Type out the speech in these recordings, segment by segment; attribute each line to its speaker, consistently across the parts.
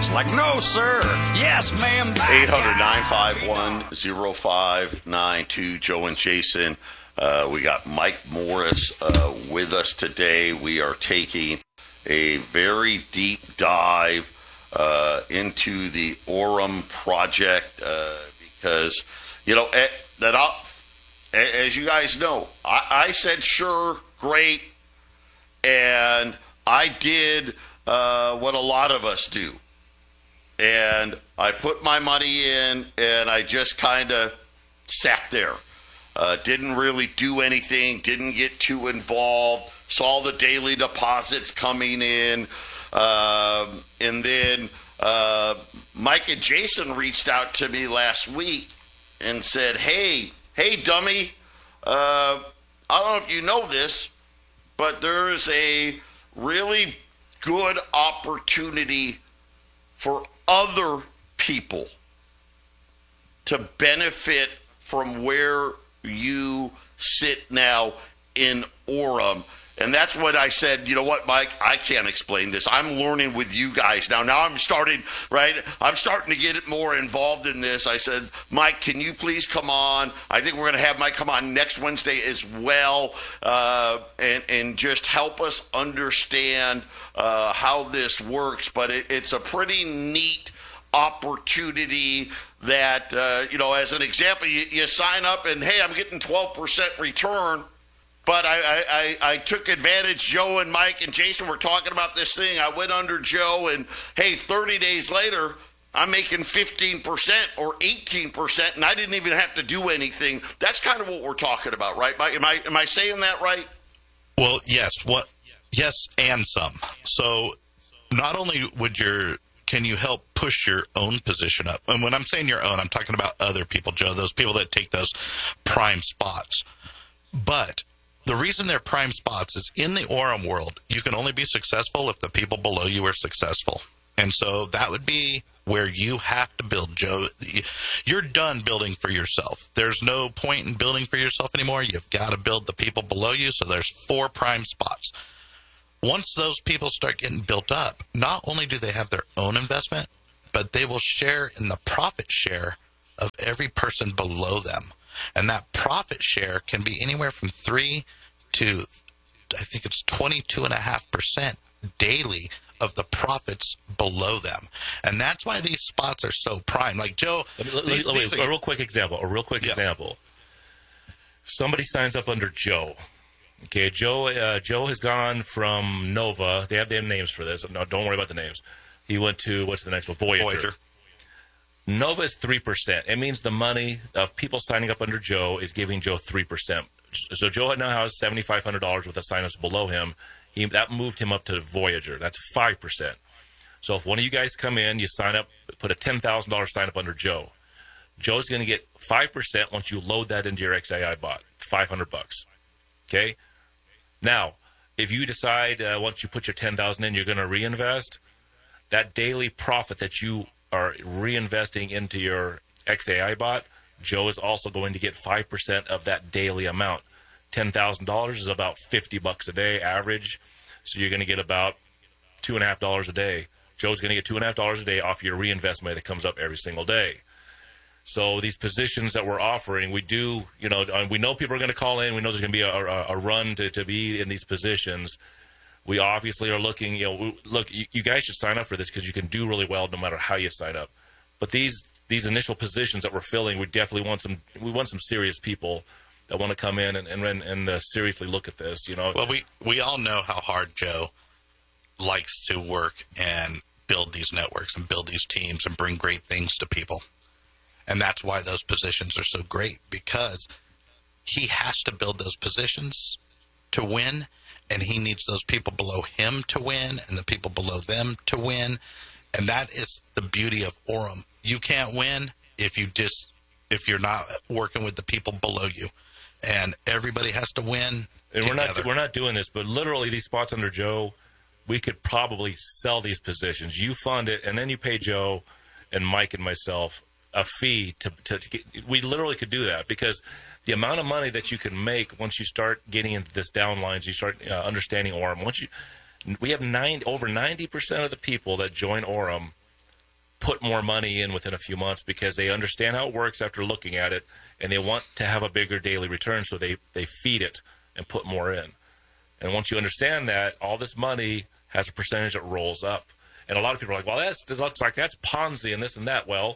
Speaker 1: It's like, no, sir. Yes, ma'am.
Speaker 2: 800-951-0592. Joe and Jason. We got Mike Morris with us today. We are taking a very deep dive into the Orem project because, as you guys know, I said, sure, great, and I did what a lot of us do. And I put my money in, and I just kind of sat there. Didn't really do anything, didn't get too involved, saw the daily deposits coming in, and then Mike and Jason reached out to me last week and said, hey, dummy, I don't know if you know this, but there's a really good opportunity for other people to benefit from where you sit now in Orem. And that's what I said, you know what, Mike, I can't explain this. I'm learning with you guys now. Now I'm starting to get more involved in this. I said, Mike, can you please come on? I think we're going to have Mike come on next Wednesday as well, and just help us understand how this works. But it's a pretty neat opportunity that, as an example, you sign up and, hey, I'm getting 12% return. But I took advantage. Joe and Mike and Jason were talking about this thing. I went under Joe, and, hey, 30 days later, I'm making 15% or 18%, and I didn't even have to do anything. That's kind of what we're talking about, right, Mike? Am I saying that right?
Speaker 3: Well, yes. Yes, and some. So not only can you help push your own position up? And when I'm saying your own, I'm talking about other people, Joe, those people that take those prime spots. But the reason they're prime spots is in the Orem world, you can only be successful if the people below you are successful. And so that would be where you have to build, Joe. You're done building for yourself. There's no point in building for yourself anymore. You've got to build the people below you. So there's 4 prime spots. Once those people start getting built up, not only do they have their own investment, but they will share in the profit share of every person below them. And that profit share can be anywhere from 3 to, I think it's 22.5% daily of the profits below them. And that's why these spots are so prime. Like, Joe,
Speaker 4: a real quick example. Somebody signs up under Joe. Okay, Joe has gone from Nova. They have their names for this. No, don't worry about the names. He went to, what's the next one? Voyager. Nova is 3%. It means the money of people signing up under Joe is giving Joe 3%. So Joe now has $7,500 worth of signups below him. That moved him up to Voyager. That's 5%. So if one of you guys come in, you sign up, put a $10,000 sign up under Joe. Joe's going to get 5% once you load that into your XAI bot, $500. Okay? Now, if you decide once you put your $10,000 in, you're going to reinvest, that daily profit that you are reinvesting into your XAI bot, Joe is also going to get 5% of that daily amount. $10,000 is about $50 a day average, so you're going to get about $2.50 a day. Joe's going to get $2.50 a day off your reinvestment that comes up every single day. So these positions that we're offering, we do, we know people are going to call in. We know there's going to be a run to be in these positions. We obviously are looking, look, you guys should sign up for this because you can do really well no matter how you sign up. But these initial positions that we're filling, we definitely want some serious people that want to come in and seriously look at this,
Speaker 3: Well, we all know how hard Joe likes to work and build these networks and build these teams and bring great things to people. And that's why those positions are so great, because he has to build those positions to win, and he needs those people below him to win and the people below them to win. And that is the beauty of Orem. You can't win if you're not working with the people below you. And everybody has to win.
Speaker 4: And
Speaker 3: together.
Speaker 4: we're not doing this, but literally these spots under Joe, we could probably sell these positions. You fund it, and then you pay Joe and Mike and myself a fee to get. We literally could do that, because the amount of money that you can make once you start getting into this downlines, you start understanding Orem. We have over 90% of the people that join Orem put more money in within a few months because they understand how it works after looking at it, and they want to have a bigger daily return, so they feed it and put more in. And once you understand that, all this money has a percentage that rolls up. And a lot of people are like, well, this looks like that's Ponzi and this and that. Well,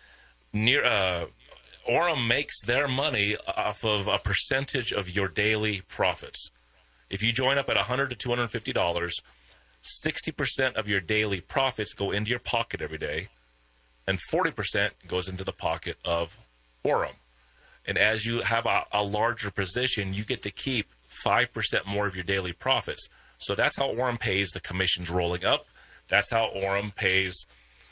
Speaker 4: Orem makes their money off of a percentage of your daily profits. If you join up at $100 to $250, 60% of your daily profits go into your pocket every day, and 40% goes into the pocket of Orem. And as you have a larger position, you get to keep 5% more of your daily profits. So that's how Orem pays the commissions rolling up. That's how Orem pays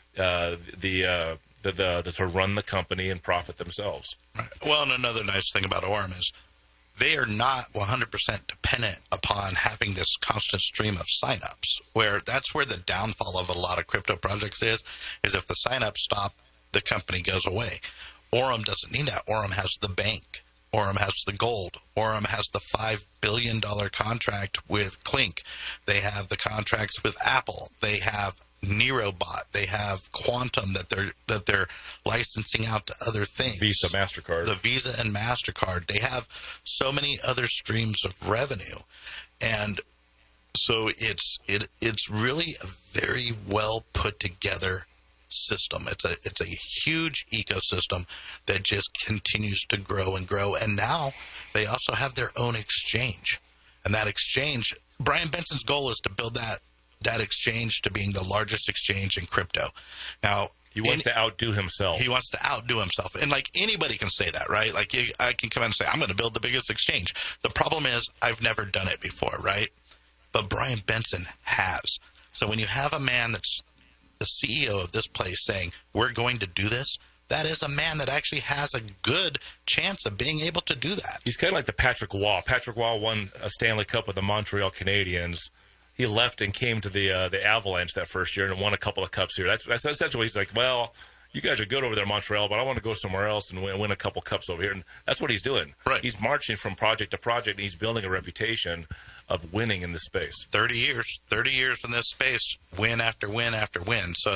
Speaker 4: to run the company and profit themselves.
Speaker 3: Right. Well, and another nice thing about Orem is they are not 100% dependent upon having this constant stream of signups, where that's where the downfall of a lot of crypto projects is if the signups stop, the company goes away. Orem doesn't need that. Orem has the bank. Orem has the gold. Orem has the $5 billion contract with Clink. They have the contracts with Apple. They have NeuroBot. They have Quantum that they're licensing out to other things.
Speaker 4: Visa, MasterCard.
Speaker 3: The Visa and MasterCard. They have so many other streams of revenue. And so it's really a very well put together system. It's a huge ecosystem that just continues to grow and grow. And now they also have their own exchange. And that exchange, Brian Benson's goal is to build that exchange to being the largest exchange in crypto. Now,
Speaker 4: he wants to outdo himself.
Speaker 3: He wants to outdo himself. And like anybody can say that, right? Like I can come in and say, I'm going to build the biggest exchange. The problem is I've never done it before, right? But Brian Benson has. So when you have a man that's the CEO of this place saying, we're going to do this, that is a man that actually has a good chance of being able to do that.
Speaker 4: He's kind of like the Patrick Waugh. Patrick Waugh won a Stanley Cup with the Montreal Canadiens. He left and came to the Avalanche that first year and won a couple of cups here. That's essentially he's like, well, you guys are good over there in Montreal, but I want to go somewhere else and win a couple cups over here. And that's what he's doing.
Speaker 3: Right.
Speaker 4: He's marching from project to project, and he's building a reputation of winning in this space.
Speaker 3: 30 years in this space, win after win after win. So,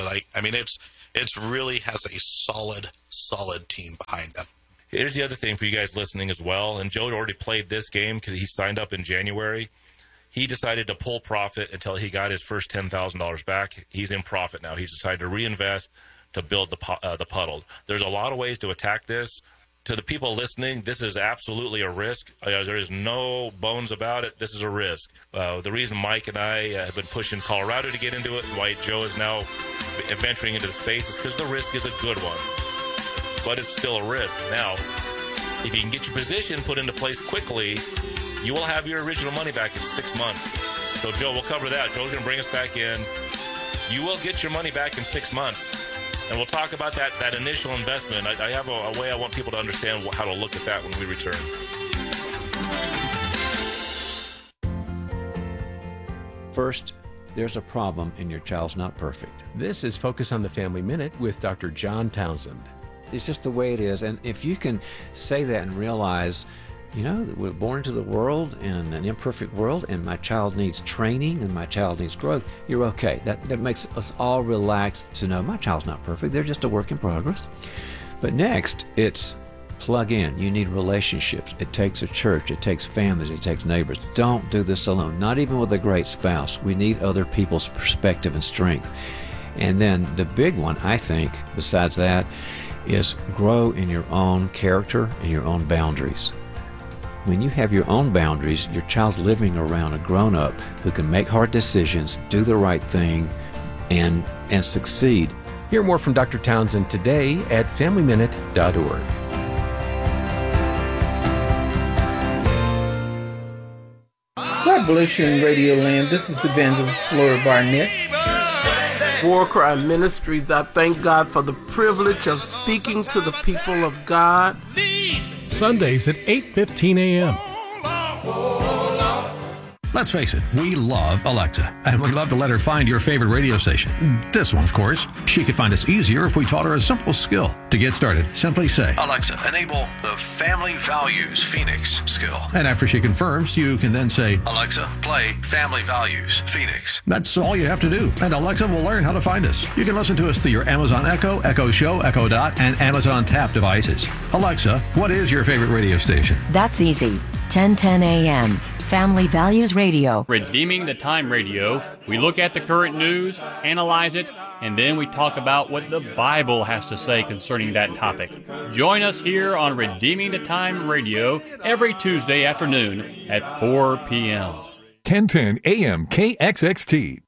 Speaker 3: it's really has a solid team behind them.
Speaker 4: Here's the other thing for you guys listening as well. And Joe already played this game because he signed up in January. He decided to pull profit until he got his first $10,000 back. He's in profit now. He's decided to reinvest to build the puddle. There's a lot of ways to attack this. To the people listening, this is absolutely a risk. There is no bones about it. This is a risk. The reason Mike and I have been pushing Colorado to get into it, and why Joe is now venturing into the space, is because the risk is a good one. But it's still a risk. Now, if you can get your position put into place quickly, you will have your original money back in 6 months. So, Joe, we'll cover that. Joe's going to bring us back in. You will get your money back in 6 months. And we'll talk about that initial investment. I have a way I want people to understand how to look at that when we return.
Speaker 5: First, there's a problem and your child's not perfect.
Speaker 6: This is Focus on the Family Minute with Dr. John Townsend.
Speaker 5: It's just the way it is. And if you can say that and realize, that we're born into the world in an imperfect world, and my child needs training and my child needs growth, you're okay. That makes us all relaxed to know my child's not perfect. They're just a work in progress. But next, it's plug in. You need relationships. It takes a church. It takes families. It takes neighbors. Don't do this alone, not even with a great spouse. We need other people's perspective and strength. And then the big one, I think, besides that, is grow in your own character and your own boundaries. When you have your own boundaries, your child's living around a grown-up who can make hard decisions, do the right thing, and succeed.
Speaker 6: Hear more from Dr. Townsend today at FamilyMinute.org.
Speaker 7: God bless you in Radio Land. This is Evangelist Flora Barnett. War Cry Ministries, I thank God for the privilege of speaking to the people of God.
Speaker 8: Sundays at 8:15 a.m. Let's face it, we love Alexa, and we'd love to let her find your favorite radio station. This one, of course. She could find us easier if we taught her a simple skill. To get started, simply say, Alexa, enable the Family Values Phoenix skill. And after she confirms, you can then say, Alexa, play Family Values Phoenix. That's all you have to do, and Alexa will learn how to find us. You can listen to us through your Amazon Echo, Echo Show, Echo Dot, and Amazon Tap devices. Alexa, what is your favorite radio station?
Speaker 9: That's easy. 1010 a.m. Family Values Radio.
Speaker 10: Redeeming the Time Radio. We look at the current news, analyze it, and then we talk about what the Bible has to say concerning that topic. Join us here on Redeeming the Time Radio every Tuesday afternoon at 4 p.m.
Speaker 6: 1010 AM KXXT.